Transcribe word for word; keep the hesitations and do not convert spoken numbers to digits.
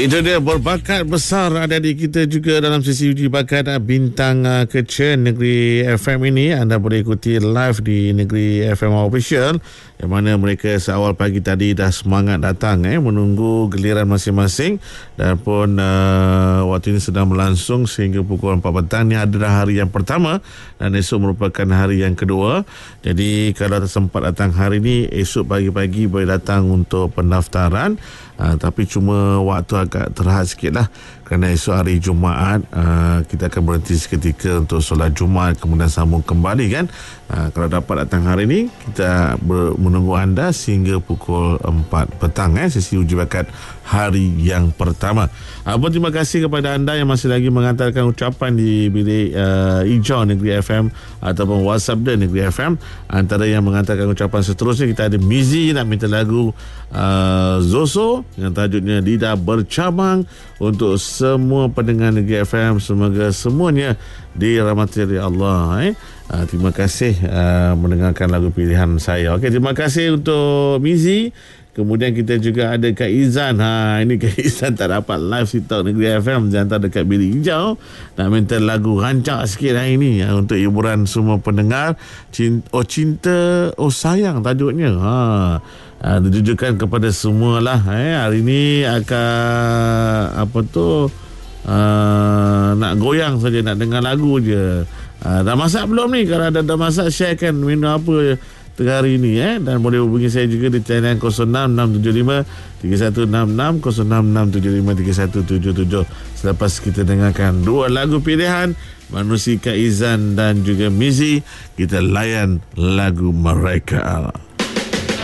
Itu dia berbakat besar adik-adik kita juga dalam sesi uji bakat Bintang Kecil Negeri F M ini. Anda boleh ikuti live di Negeri F M Official, yang mana mereka seawal pagi tadi dah semangat datang eh menunggu giliran masing-masing, dan pun uh, waktu ini sedang berlangsung sehingga pukul empat petang. Ini adalah hari yang pertama dan esok merupakan hari yang kedua. Jadi kalau sempat datang hari ini, esok pagi-pagi boleh datang untuk pendaftaran. Uh, tapi cuma waktu agak terhad sikit lah, kerana esok hari Jumaat uh, kita akan berhenti seketika untuk solat Jumaat, kemudian sambung kembali kan. uh, Kalau dapat datang hari ini, kita ber- menunggu anda sehingga pukul empat petang eh, sesi uji bakat hari yang pertama. uh, pun terima kasih kepada anda yang masih lagi mengantarkan ucapan di bilik uh, hijau Negeri F M ataupun WhatsApp dia Negeri F M. Antara yang mengantarkan ucapan seterusnya, kita ada Mizi nak minta lagu uh, Zoso yang tajuknya Lidah Bercabang untuk semua pendengar Negeri F M. Semoga semuanya dirahmati oleh Allah eh. Uh, terima kasih uh, mendengarkan lagu pilihan saya. Okey, terima kasih untuk Mizi. Kemudian kita juga ada Kak Izan. Ha, ini Kak Izan tak dapat live sitar Negeri F M, jangan dekat bilik hijau. Nak minta lagu rancak sikit hari ini ya, untuk hiburan semua pendengar. Cinta, oh cinta, oh sayang tajuknya. Ha. Uh, ditujukan kepada semualah eh. Hari ini akan apa tu uh, nak goyang saja, nak dengar lagu je. uh, Dah masak belum ni? Kalau dah, dah masak, sharekan menu apa tengah hari ini eh. Dan boleh hubungi saya juga di talian kosong enam enam tujuh lima tiga satu enam enam, kosong enam enam tujuh lima tiga satu tujuh tujuh. Selepas kita dengarkan dua lagu pilihan Manusia Kak Izan dan juga Mizi, kita layan lagu mereka.